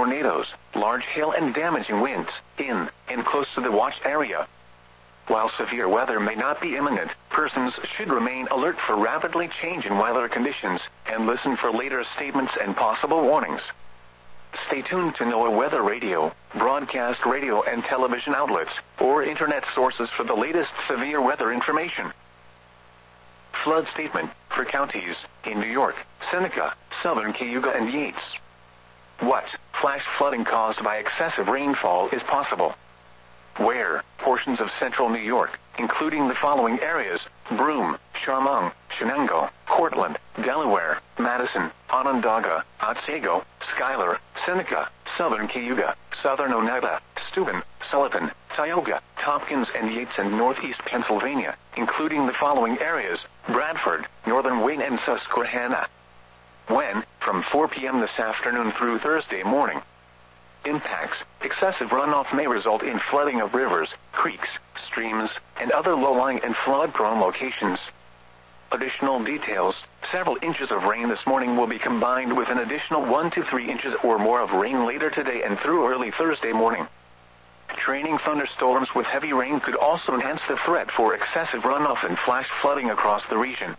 tornadoes, large hail and damaging winds, in and close to the watched area. While severe weather may not be imminent, persons should remain alert for rapidly changing weather conditions, and listen for later statements and possible warnings. Stay tuned to NOAA Weather Radio, broadcast radio and television outlets, or internet sources for the latest severe weather information. Flood statement for counties in New York, Seneca, Southern Cayuga and Yates. What flash flooding caused by excessive rainfall is possible? Where portions of central New York, including the following areas: Broome, Shamong, Shenango, Cortland, Delaware, Madison, Onondaga, Otsego, Schuyler, Seneca, Southern Cayuga, Southern Oneida, Steuben, Sullivan, Tioga, Tompkins and Yates, and northeast Pennsylvania, including the following areas: Bradford, Northern Wayne and Susquehanna. When? From 4 p.m. this afternoon through Thursday morning. Impacts: excessive runoff may result in flooding of rivers, creeks, streams, and other low-lying and flood-prone locations. Additional details: several inches of rain this morning will be combined with an additional 1 to 3 inches or more of rain later today and through early Thursday morning. Training thunderstorms with heavy rain could also enhance the threat for excessive runoff and flash flooding across the region.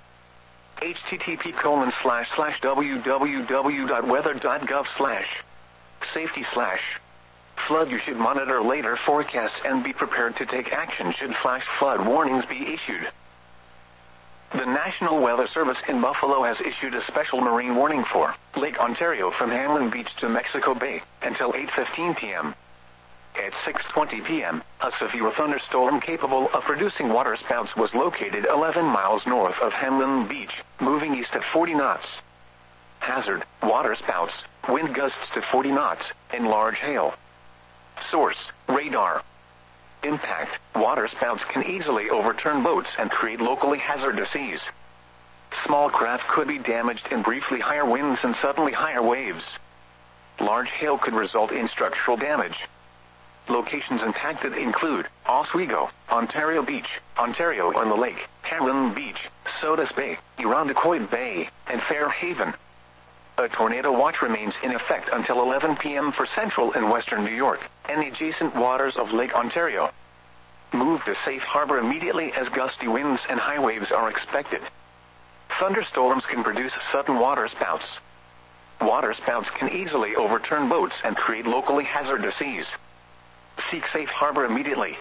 http://www.weather.gov/safety/flood. You should monitor later forecasts and be prepared to take action should flash flood warnings be issued. The National Weather Service in Buffalo has issued a special marine warning for Lake Ontario from Hamlin Beach to Mexico Bay until 8:15 p.m. At 6:20 p.m., a severe thunderstorm capable of producing waterspouts was located 11 miles north of Hamlin Beach, moving east at 40 knots. Hazard: waterspouts, wind gusts to 40 knots, and large hail. Source: radar. Impact: waterspouts can easily overturn boats and create locally hazardous seas. Small craft could be damaged in briefly higher winds and suddenly higher waves. Large hail could result in structural damage. Locations impacted include Oswego, Ontario Beach, Ontario on the Lake, Hamlin Beach, Sodus Bay, Irondequoit Bay, and Fairhaven. A tornado watch remains in effect until 11 p.m. for central and western New York and the adjacent waters of Lake Ontario. Move to safe harbor immediately as gusty winds and high waves are expected. Thunderstorms can produce sudden waterspouts. Waterspouts can easily overturn boats and create locally hazardous seas. Seek safe harbor immediately.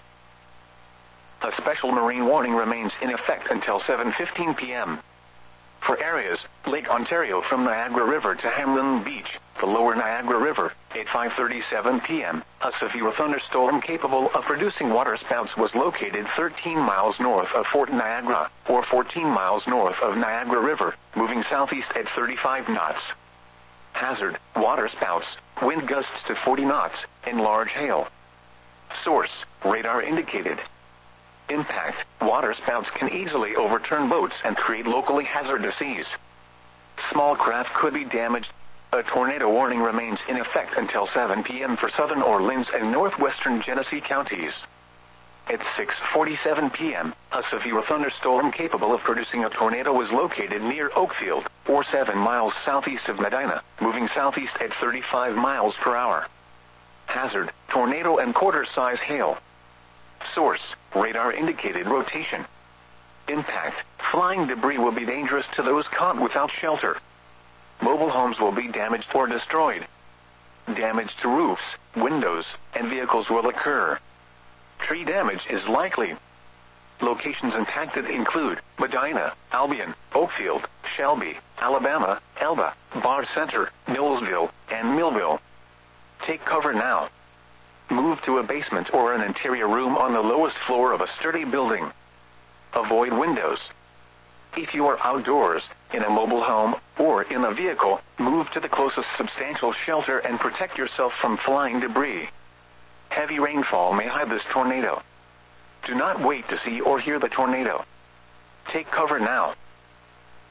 A special marine warning remains in effect until 7:15 p.m. For areas: Lake Ontario from Niagara River to Hamlin Beach, the lower Niagara River, at 5:37 p.m., a severe thunderstorm capable of producing waterspouts was located 13 miles north of Fort Niagara, or 14 miles north of Niagara River, moving southeast at 35 knots. Hazard: waterspouts, wind gusts to 40 knots, and large hail. Source: radar indicated. Impact: waterspouts can easily overturn boats and create locally hazardous seas. Small craft could be damaged. A tornado warning remains in effect until 7 p.m. for southern Orleans and northwestern Genesee counties. At 6:47 p.m., a severe thunderstorm capable of producing a tornado was located near Oakfield, or 7 miles southeast of Medina, moving southeast at 35 miles per hour. Hazard: tornado and quarter-size hail. Source: radar indicated rotation. Impact: flying debris will be dangerous to those caught without shelter. Mobile homes will be damaged or destroyed. Damage to roofs, windows, and vehicles will occur. Tree damage is likely. Locations impacted include Medina, Albion, Oakfield, Shelby, Alabama, Elba, Bar Center, Millsville, and Millville. Take cover now. Move to a basement or an interior room on the lowest floor of a sturdy building. Avoid windows. If you are outdoors, in a mobile home, or in a vehicle, move to the closest substantial shelter and protect yourself from flying debris. Heavy rainfall may hide this tornado. Do not wait to see or hear the tornado. Take cover now.